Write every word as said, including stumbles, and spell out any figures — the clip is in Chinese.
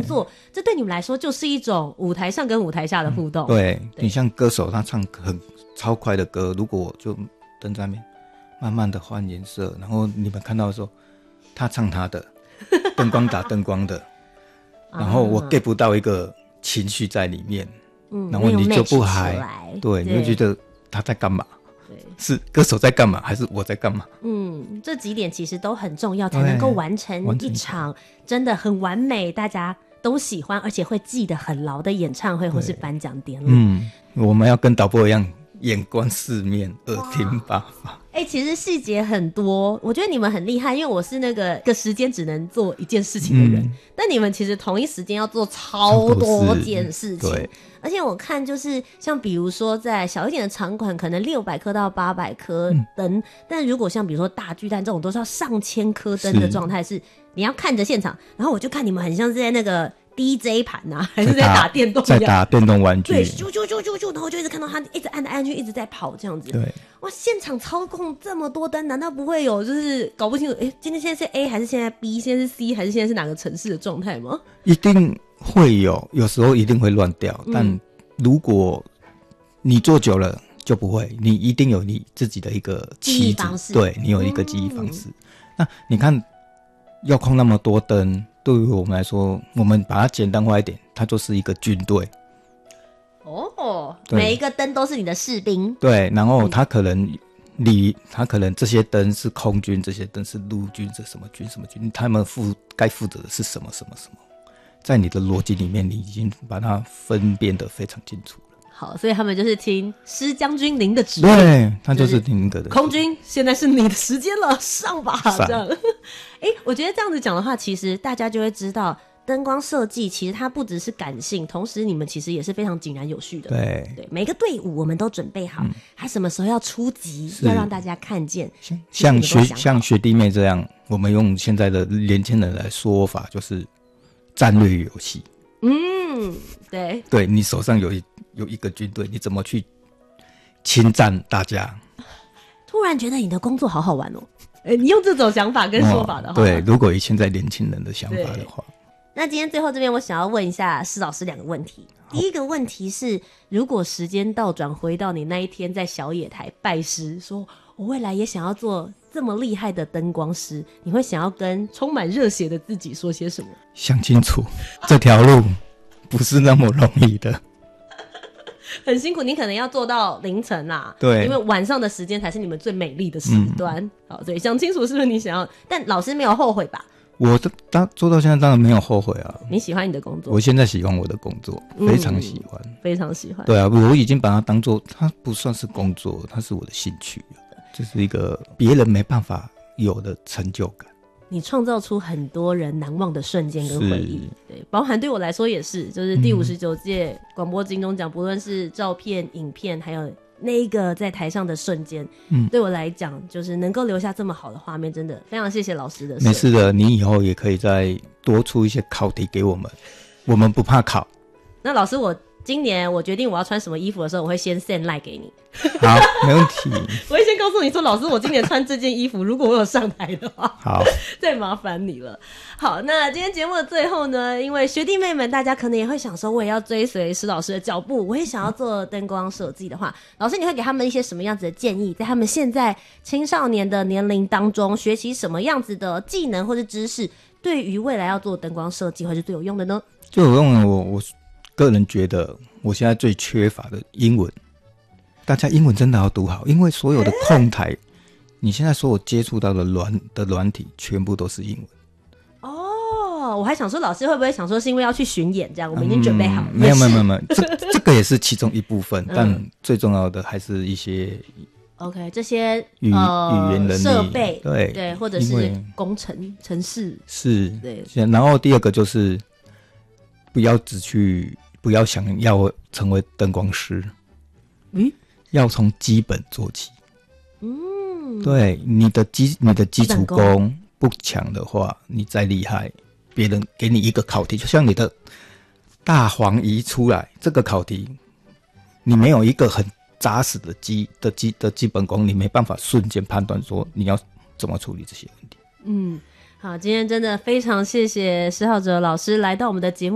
作，这对你们来说就是一种舞台上跟舞台下的互动。 嗯、对, 对你像歌手他唱很超快的歌，如果我就灯在那边慢慢的换颜色，然后你们看到的时候他唱他的，灯光打灯光的然后我 get 不到一个情绪在里面、嗯、然后你就不嗨，对，你就觉得他在干嘛，是歌手在干嘛还是我在干嘛。 嗯，这几点其实都很重要，才能够完成一场真的很完美大家都喜欢而且会记得很牢的演唱会或是颁奖典礼。 嗯，我们要跟导播一样眼观四面耳听八方。 哎、欸，其实细节很多，我觉得你们很厉害，因为我是那个个时间只能做一件事情的人、嗯、但你们其实同一时间要做超多件事情。对，而且我看就是像比如说在小一点的场馆可能六百颗到八百颗灯、嗯、但如果像比如说大巨蛋这种都是要上千颗灯的状态，是你要看着现场，然后我就看你们很像是在那个D J 盘啊，还是在打电动一样， 在打电动玩具， 对，咻咻咻咻咻，然后就一直看到他一直按来按去，一直在跑这样子。 对， 哇，现场操控这么多灯，难道不会有就是搞不清楚？哎，今天现在是 A 还是现在 B？ 现在是 C 还是现在是哪个城市的状态吗？ 一定会有，有时候一定会乱掉、嗯，但如果你做久了就不会，你一定有你自己的一个记忆方式， 对，你有一个记忆方式。嗯、那你看，要控那么多灯。对于我们来说，我们把它简单化一点，它就是一个军队。 哦，每一个灯都是你的士兵。 对，然后它可能你，它可能这些灯是空军，这些灯是陆军，这什么军什么军，他们负该负责的是什么什么什么，在你的逻辑里面，你已经把它分辨得非常清楚了。 好，所以他们就是听施将军您的指令， 对，他就是听您的。 空军，现在是你的时间了，上吧，这样。哎、欸，我觉得这样子讲的话，其实大家就会知道，灯光设计其实它不只是感性，同时你们其实也是非常井然有序的。 对对，每个队伍我们都准备好，嗯、他什么时候要出击，要让大家看见。 像学像学弟妹这样，我们用现在的年轻人来说法，就是战略游戏。 嗯，对， 对你手上有一有一个军队，你怎么去侵占大家？ 突然觉得你的工作好好玩哦！欸、你用这种想法跟说法的话、哦， 对，如果以现在年轻人的想法的话， 那今天最后这边我想要问一下施老师两个问题。第一个问题是，如果时间倒转回到你那一天在小野台拜师，说我未来也想要做这么厉害的灯光师，你会想要跟充满热血的自己说些什么？ 想清楚，这条路不是那么容易的。 很辛苦，你可能要做到凌晨啦， 对， 因为晚上的时间才是你们最美丽的时段。嗯、好，所以想清楚是不是你想要？但老师没有后悔吧？ 我当做到现在当然没有后悔啊。 你喜欢你的工作？ 我现在喜欢我的工作，非常喜欢，嗯、 非常喜欢。 对啊，我已经把它当做，它不算是工作，它是我的兴趣，这是一个别人没办法有的成就感。你创造出很多人难忘的瞬间跟回忆，对，包含对我来说也是，就是第五十九届广播金钟奖，不论是照片、影片，还有那一个在台上的瞬间，嗯，对我来讲，就是能够留下这么好的画面，真的非常谢谢老师的。 没事的，你以后也可以再多出一些考题给我们，我们不怕考。 那老师，我今年我决定我要穿什么衣服的时候，我会先 send like 给你。 好，没问题。 我会先告诉你说，老师，我今年穿这件衣服，如果我有上台的话， 好， 再麻烦你了。好，那今天节目的最后呢，因为学弟妹们大家可能也会想说，我也要追随施老师的脚步，我也想要做灯光设计的话，老师你会给他们一些什么样子的建议？在他们现在青少年的年龄当中，学习什么样子的技能或是知识，对于未来要做灯光设计会是最有用的呢？ 最有用的，我我个人觉得，我现在最缺乏的英文。大家英文真的要读好，因为所有的控台，欸、你现在所有接触到的软的软体，全部都是英文。 哦，我还想说，老师会不会想说，是因为要去巡演，这样我们已经准备好了？ 嗯、没有没有没有，这这个也是其中一部分，嗯、但最重要的还是一些 OK 这些语、呃、语言能力、 设备， 对对，或者是工程程式， 是， 对。 然后第二个就是不要只去，不要想要成为灯光师，嗯。要从基本做起，嗯，对，你的基你的基础功不强的话，你再厉害，别人给你一个考题，就像你的大黄鱼出来，这个考题，你没有一个很扎实的基的基的基本功，你没办法瞬间判断说你要怎么处理这些问题。 嗯，好，今天真的非常谢谢施浩哲老师来到我们的节目。